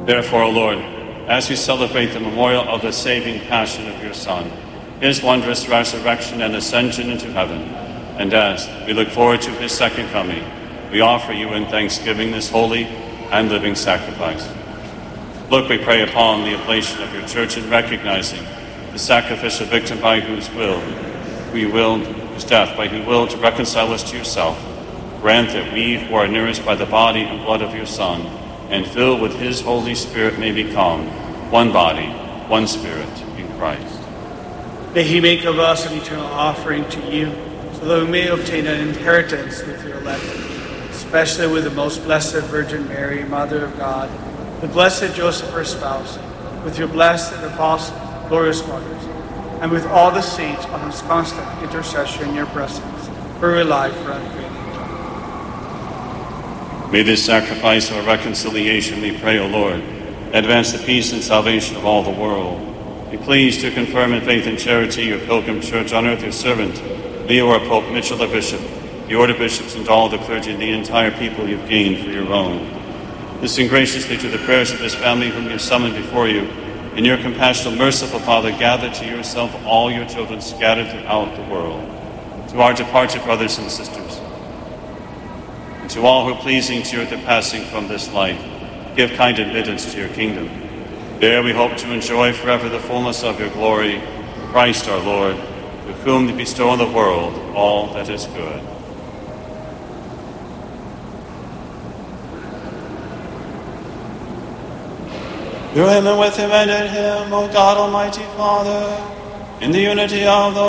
Therefore, O Lord, as we celebrate the memorial of the saving passion of your Son, his wondrous resurrection and ascension into heaven, and as we look forward to his second coming, we offer you in thanksgiving this holy and living sacrifice. Look, we pray, upon the oblation of your church in recognizing the sacrificial victim by whose death, by whose will to reconcile us to yourself. Grant that we who are nourished by the body and blood of your Son, and filled with his Holy Spirit, may become one body, one spirit in Christ. May he make of us an eternal offering to you, so that we may obtain an inheritance with your elect, especially with the most blessed Virgin Mary, Mother of God, the blessed Joseph, her spouse, with your blessed apostles, glorious martyrs, and with all the saints on whose constant intercession in your presence, we rely for unfailing. May this sacrifice of reconciliation, we pray, O Lord, advance the peace and salvation of all the world. Be pleased to confirm in faith and charity your pilgrim church on earth, your servant, Leo, our Pope, Mitchell, our bishop, the order bishops, and all the clergy and the entire people you've gained for your own. Listen graciously to the prayers of this family whom you have summoned before you. In your compassionate, merciful Father, gather to yourself all your children scattered throughout the world. To our departed brothers and sisters, and to all who are pleasing to you at the passing from this life, give kind admittance to your kingdom. There we hope to enjoy forever the fullness of your glory, Christ our Lord, with whom to bestow on the world all that is good. Through him and with him and in him, O God, Almighty Father, in the unity of the